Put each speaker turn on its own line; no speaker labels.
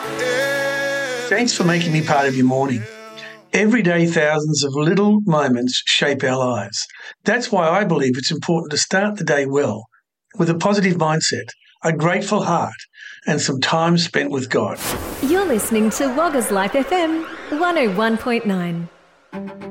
Thanks for making me part of your morning. Every day, thousands of little moments shape our lives. That's why I believe it's important to start the day well, with a positive mindset, a grateful heart, and some time spent with God.
You're listening to Wagga's Life FM 101.9.